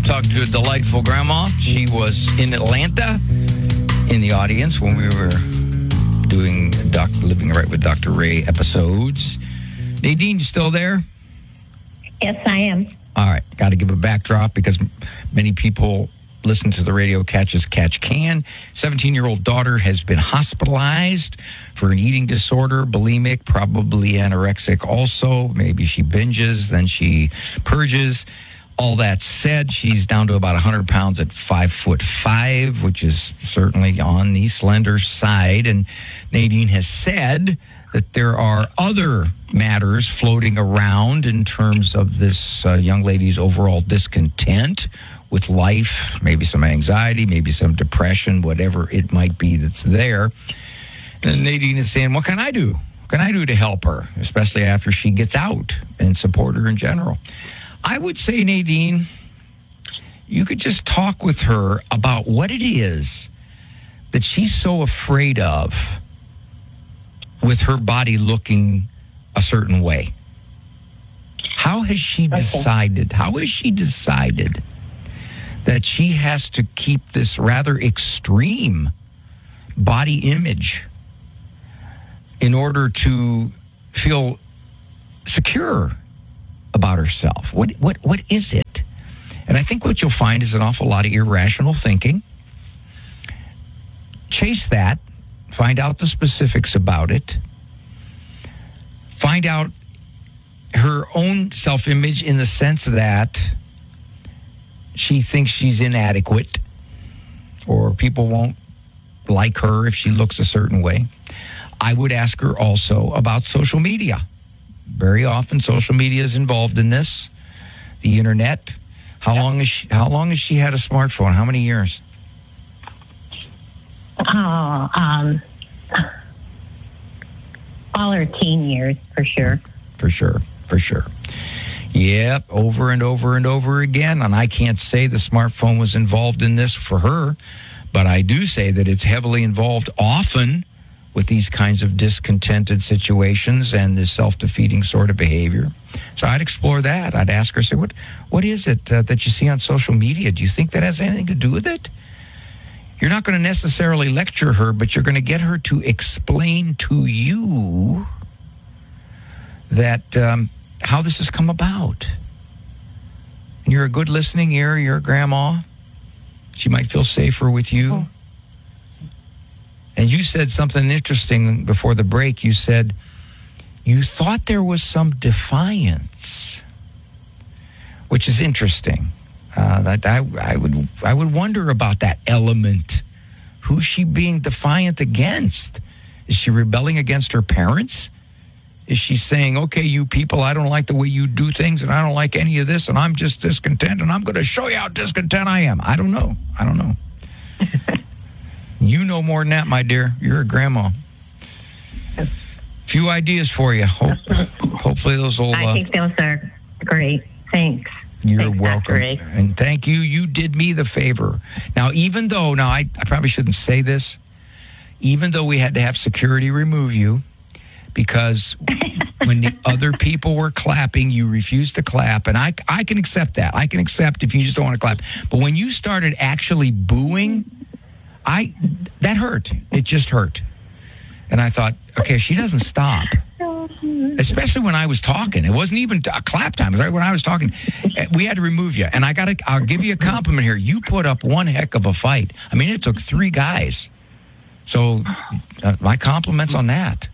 talked to a delightful grandma. She was in Atlanta in the audience when we were doing Living Right with Dr. Ray episodes. Nadine, you still there? Yes, I am. All right. Got to give a backdrop because many people listen to the radio Catch as Catch Can. 17-year-old daughter has been hospitalized for an eating disorder, bulimic, probably anorexic also. Maybe she binges, then she purges. All that said, she's down to about 100 pounds at 5'5", which is certainly on the slender side. And Nadine has said that there are other matters floating around in terms of this young lady's overall discontent with life, maybe some anxiety, maybe some depression, whatever it might be that's there. And Nadine is saying, what can I do? What can I do to help her, especially after she gets out, and support her in general? I would say, Nadine, you could just talk with her about what it is that she's so afraid of with her body looking a certain way. How has she decided? How has she decided that she has to keep this rather extreme body image in order to feel secure about herself? What is it? And I think what you'll find is an awful lot of irrational thinking. Chase that. Find out the specifics about it. Find out her own self-image in the sense that she thinks she's inadequate or people won't like her if she looks a certain way. I would ask her also about social media. Very often social media is involved in this. The internet. How long has she had a smartphone? How many years? All her teen years, for sure. For sure. Yep, over and over and over again. And I can't say the smartphone was involved in this for her, but I do say that it's heavily involved often with these kinds of discontented situations and this self-defeating sort of behavior. So I'd explore that. I'd ask her, say, what is it that you see on social media? Do you think that has anything to do with it? You're not going to necessarily lecture her, but you're going to get her to explain to you that how this has come about. And you're a good listening ear. You're a grandma. She might feel safer with you. Oh. And you said something interesting before the break. You said you thought there was some defiance, which is interesting. That I would wonder about that element. Who's she being defiant against? Is she rebelling against her parents? Is she saying, okay, you people, I don't like the way you do things, and I don't like any of this, and I'm just discontent, and I'm going to show you how discontent I am? I don't know. You know more than that, my dear. You're a grandma. Few ideas for you. Hopefully those will... I think those are great. Thanks. You're welcome. And thank you. You did me the favor. Now, I probably shouldn't say this, even though we had to have security remove you, because when the other people were clapping, you refused to clap. And I can accept that. I can accept if you just don't want to clap. But when you started actually booing, that hurt. It just hurt. And I thought, okay, if she doesn't stop, especially when I was talking, it wasn't even a clap time. It was right when I was talking. We had to remove you. And I'll give you a compliment here. You put up one heck of a fight. I mean, it took 3 guys. So my compliments on that.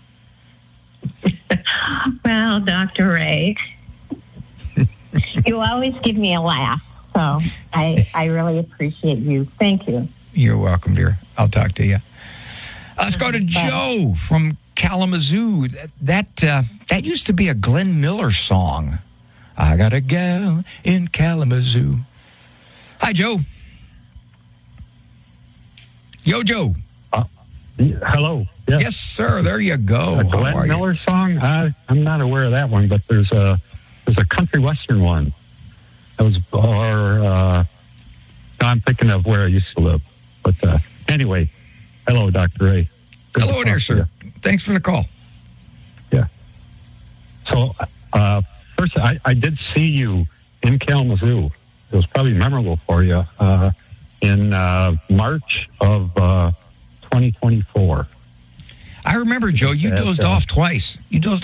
Well, Dr. Ray, you always give me a laugh. So I really appreciate you. Thank you. You're welcome, dear. I'll talk to you. Let's go to Joe from Kalamazoo. That used to be a Glenn Miller song. I got a gal in Kalamazoo. Hi, Joe. Yo, Joe. Hello. Yes, sir. There you go. A Glenn Miller song? I'm not aware of that one, but there's a country western one. That was, I'm thinking of where I used to live. But anyway, hello, Dr. Ray. Good hello there, sir. Thanks for the call. Yeah. So, first, I did see you in Kalamazoo was probably memorable for you. In March of 2024. I remember, Joe, you dozed off twice.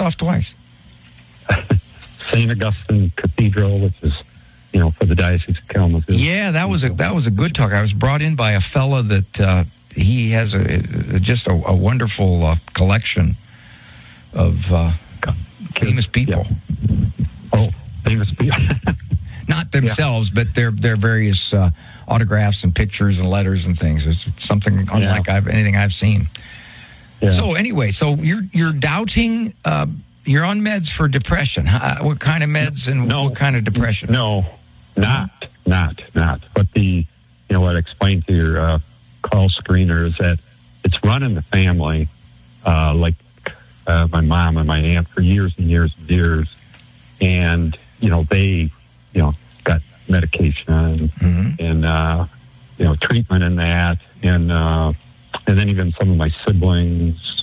St. Augustine Cathedral, which is, for the Diocese of Kalamazoo. Yeah, that was a good talk. I was brought in by a fella that he has just a wonderful collection of famous people. Yeah. Oh, famous people. Not themselves, but their various autographs and pictures and letters and things. It's something unlike anything I've seen. Yeah. So anyway, you're doubting. You're on meds for depression. What kind of meds and what kind of depression? No, not. But what I explained to your call screener is that it's run in the family, like my mom and my aunt for years and years and years, and they got medication and treatment in that, and then even some of my siblings,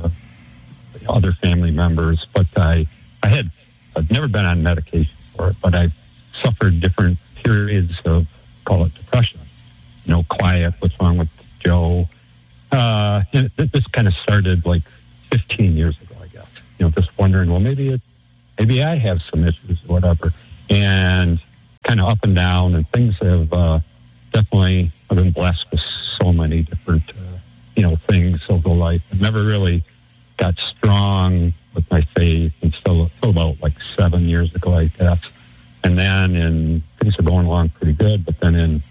other family members. But I've never been on medication for it, but I've suffered different periods of, call it depression. Quiet, what's wrong with Joe? And this kind of started like 15 years ago, I guess. Just wondering, well, maybe I have some issues or whatever. And kind of up and down, and things have definitely, I've been blessed with so many different, things over life. I never really got strong with my faith until about like 7 years ago, I guess. And then things are going along pretty good. But then in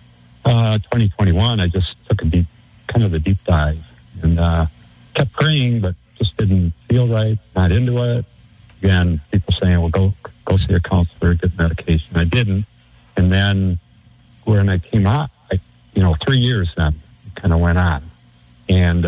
2021, I just took a deep dive and kept praying, but just didn't feel right, not into it. Again, people saying, well, go see a counselor, get medication. I didn't. And then when I came out, 3 years then it kind of went on. And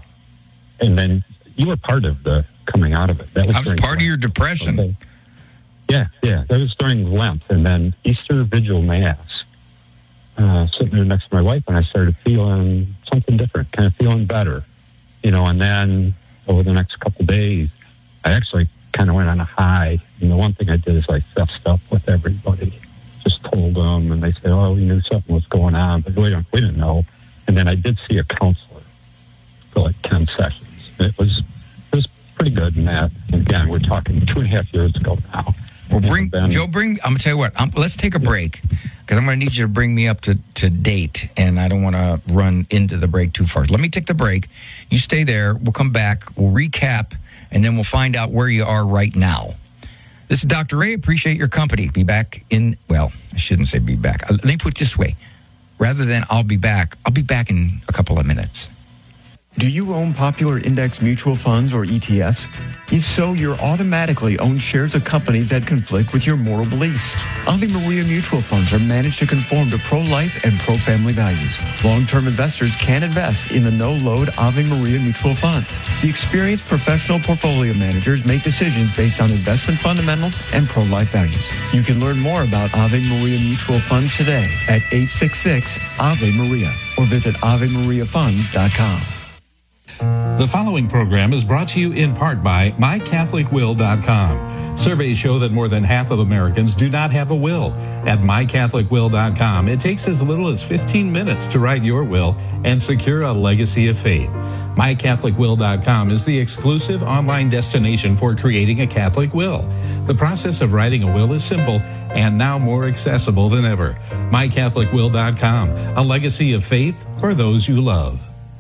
then you were part of the coming out of it. I was part of your depression. Okay. Yeah. That was during Lent. And then Easter Vigil Mass. Sitting there next to my wife, and I started feeling something different, kind of feeling better. And then over the next couple of days, I actually kind of went on a high. And the one thing I did is I fessed up with everybody. Just told them, and they said, oh, we knew something was going on, but we didn't know. And then I did see a counselor for like 10 sessions. It was pretty good in that. And again, we're talking 2.5 years ago now. Well, I'm going to tell you what, let's take a break, because I'm going to need you to bring me up to date, and I don't want to run into the break too far. Let me take the break. You stay there. We'll come back. We'll recap, and then we'll find out where you are right now. This is Dr. Ray. Appreciate your company. Be back I shouldn't say be back. Let me put it this way. Rather than I'll be back in a couple of minutes. Do you own popular index mutual funds or ETFs? If so, you're automatically own shares of companies that conflict with your moral beliefs. Ave Maria mutual funds are managed to conform to pro-life and pro-family values. Long-term investors can invest in the no-load Ave Maria mutual funds. The experienced professional portfolio managers make decisions based on investment fundamentals and pro-life values. You can learn more about Ave Maria mutual funds today at 866-AVE-MARIA or visit AveMariaFunds.com. The following program is brought to you in part by MyCatholicWill.com. Surveys show that more than half of Americans do not have a will. At MyCatholicWill.com, it takes as little as 15 minutes to write your will and secure a legacy of faith. MyCatholicWill.com is the exclusive online destination for creating a Catholic will. The process of writing a will is simple and now more accessible than ever. MyCatholicWill.com, a legacy of faith for those you love.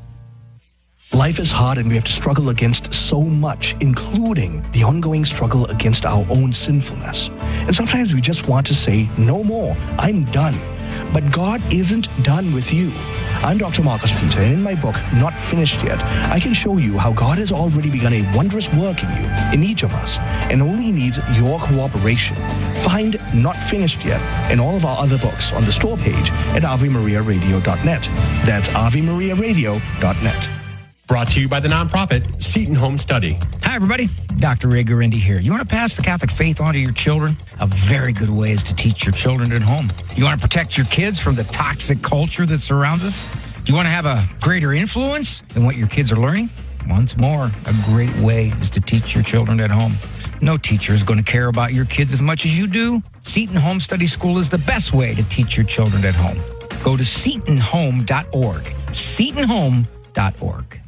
Life is hard and we have to struggle against so much, including the ongoing struggle against our own sinfulness. And sometimes we just want to say, no more, I'm done. But God isn't done with you. I'm Dr. Marcus Peter, and in my book, Not Finished Yet, I can show you how God has already begun a wondrous work in you, in each of us, and only needs your cooperation. Find Not Finished Yet and all of our other books on the store page at AveMariaRadio.net. That's AveMariaRadio.net. Brought to you by the nonprofit Seton Home Study. Hi, everybody. Dr. Ray Guarendi here. You want to pass the Catholic faith on to your children? A very good way is to teach your children at home. You want to protect your kids from the toxic culture that surrounds us? Do you want to have a greater influence than what your kids are learning? Once more, a great way is to teach your children at home. No teacher is going to care about your kids as much as you do. Seton Home Study School is the best way to teach your children at home. Go to setonhome.org. setonhome.org.